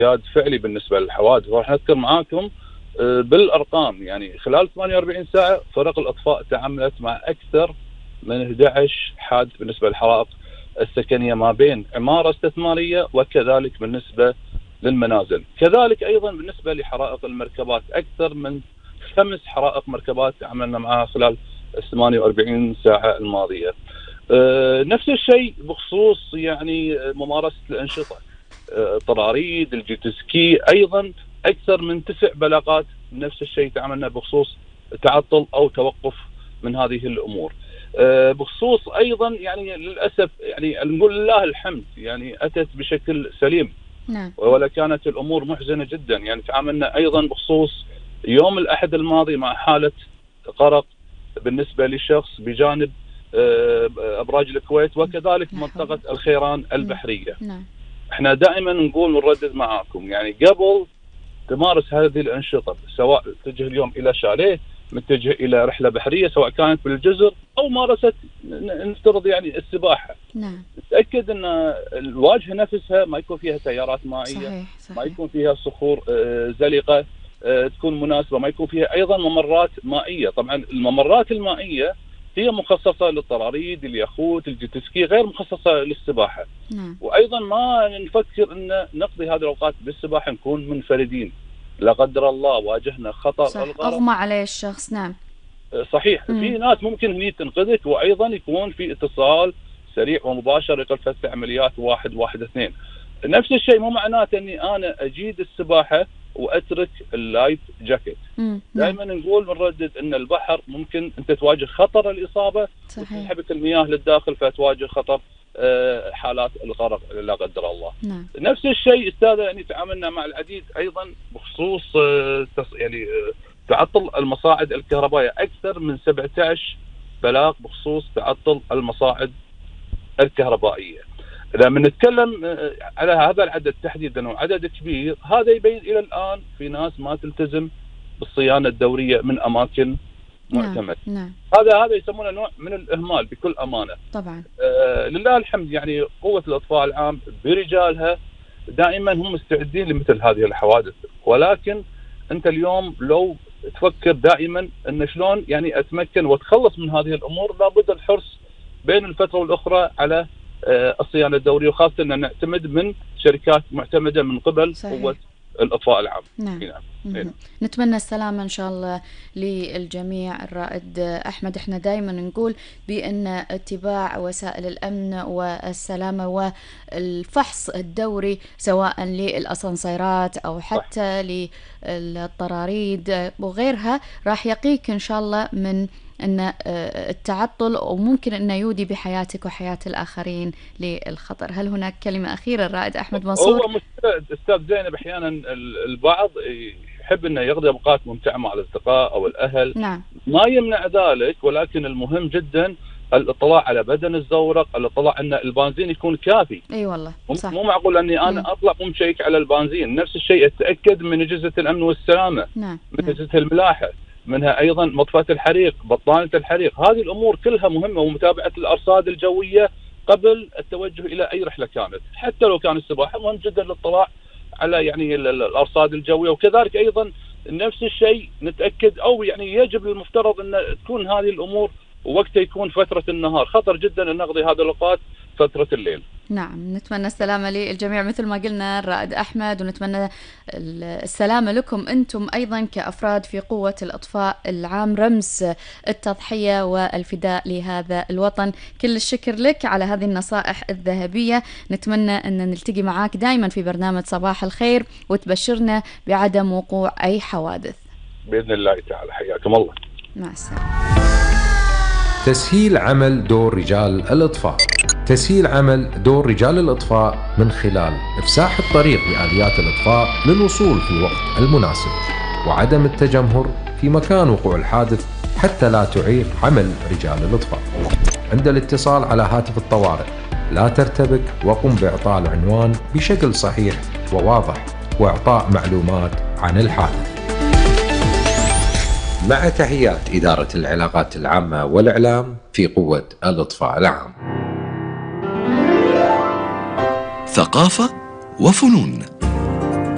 ازدياد فعلي بالنسبه للحوادث، وراح اذكر معاكم بالارقام. يعني خلال 48 ساعه فرق الاطفاء تعاملت مع اكثر من 11 حادث بالنسبه للحرائق السكنيه ما بين عماره استثماريه وكذلك بالنسبه للمنازل. كذلك ايضا بالنسبه لحرائق المركبات اكثر من 5 حرائق مركبات تعاملنا معها خلال ال 48 ساعه الماضيه. نفس الشيء بخصوص يعني ممارسه الانشطه، طراريد، الجيت سكي، ايضا اكثر من 9 بلاغات نفس الشيء تعاملنا بخصوص تعطل او توقف من هذه الامور. بخصوص ايضا يعني للاسف يعني نقول لله الحمد يعني اتت بشكل سليم. نعم. ولا كانت الامور محزنه جدا. يعني تعاملنا ايضا بخصوص يوم الاحد الماضي مع حاله غرق بالنسبه لشخص بجانب ابراج الكويت وكذلك منطقه الخيران البحريه. نعم. احنا دائما نقول ونردد معاكم يعني قبل تمارس هذه الانشطه، سواء تتجه اليوم الى شاليه، متجه الى رحله بحريه، سواء كانت بالجزر او مارست نفترض يعني السباحه. نعم. تاكد ان الواجهه نفسها ما يكون فيها تيارات مائيه، صحيح. ما يكون فيها صخور زلقه تكون مناسبه، ما يكون فيها ايضا ممرات مائيه. طبعا الممرات المائيه هي مخصصه للطراريد، اليخوت، الجيت سكي، غير مخصصه للسباحه. نعم. وايضا ما نفكر ان نقضي هذه الاوقات بالسباحه نكون منفردين، لا قدر الله واجهنا خطر الغرق، اغمى عليه الشخص. نعم. صحيح. في ناس ممكن هني تنقذك، وايضا يكون في اتصال سريع ومباشر يقل في عمليات 112. نفس الشيء مو معناته اني انا اجيد السباحه واترك اللايف جاكيت. دائما نقول ونردد ان البحر ممكن انت تواجه خطر الاصابه، تسحبك المياه للداخل فتواجه خطر حالات الغرق لا قدر الله. نعم. نفس الشيء استاذه يعني تعاملنا مع العديد ايضا بخصوص يعني تعطل المصاعد الكهربائيه، اكثر من 17 بلاغ بخصوص تعطل المصاعد الكهربائيه. لما نتكلم على هذا العدد تحديدا وعدد كبير، هذا يبين الى الان في ناس ما تلتزم بالصيانه الدوريه من اماكن معتمده. نعم. هذا يسمونه نوع من الاهمال بكل امانه. طبعا. لله الحمد يعني قوه الاطفاء العام برجالها دائما هم مستعدين لمثل هذه الحوادث، ولكن انت اليوم لو تفكر دائما ان شلون يعني اتمكن واتخلص من هذه الامور، لابد الحرص بين الفتره والاخرى على الصيانه الدوريه، وخاصه ان نعتمد من شركات معتمده من قبل قوه الاطفاء العام. نعم. نتمنى السلامه ان شاء الله للجميع. الرائد احمد، احنا دائما نقول بان اتباع وسائل الامن والسلامه والفحص الدوري سواء للاسانسيرات او حتى للطراريد وغيرها راح يقيك ان شاء الله من أن التعطل وممكن أن يودي بحياتك وحياة الآخرين للخطر. هل هناك كلمة أخيرة الرائد أحمد منصور؟ هو مشكلة أستاذ زينب أحيانا البعض يحب أنه يقضي أوقات ممتعة مع الأصدقاء أو الأهل. نعم. ما يمنع ذلك، ولكن المهم جدا الاطلاع على بدن الزورق، الاطلاع أن البنزين يكون كافي. أي والله صح. مو معقول أني أنا أطلع مشيك على البنزين. نفس الشيء أتأكد من أجهزة الأمن والسلامة. نعم. من أجهزة الملاحة، منها ايضا مطفاه الحريق، بطانه الحريق. هذه الامور كلها مهمه، ومتابعه الارصاد الجويه قبل التوجه الى اي رحله كانت، حتى لو كان السباحه مهم جدا الاطلاع على يعني الارصاد الجويه. وكذلك ايضا نفس الشيء نتاكد او يعني يجب المفترض ان تكون هذه الامور ووقتها يكون فتره النهار. خطر جدا ان نقضي هذه الاوقات فتره الليل. نعم. نتمنى السلامة للجميع مثل ما قلنا الرائد أحمد، ونتمنى السلامة لكم أنتم أيضا كأفراد في قوة الإطفاء العام، رمز التضحية والفداء لهذا الوطن. كل الشكر لك على هذه النصائح الذهبية. نتمنى أن نلتقي معاك دائما في برنامج صباح الخير وتبشرنا بعدم وقوع أي حوادث بإذن الله تعالى. حياكم الله. مع السلامة. تسهيل عمل دور رجال الإطفاء. تسهيل عمل دور رجال الإطفاء من خلال إفساح الطريق بآليات الإطفاء للوصول في الوقت المناسب، وعدم التجمهر في مكان وقوع الحادث حتى لا تعيق عمل رجال الإطفاء. عند الاتصال على هاتف الطوارئ لا ترتبك، وقم بإعطاء العنوان بشكل صحيح وواضح وإعطاء معلومات عن الحادث. مع تحيات إدارة العلاقات العامة والإعلام في قوة الإطفاء العام. ثقافة وفنون.